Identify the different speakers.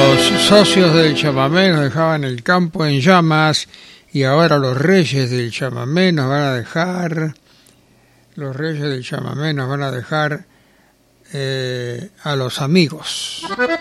Speaker 1: Los socios del chamamé nos dejaban el campo en llamas y ahora los reyes del chamamé nos van a dejar, a los amigos.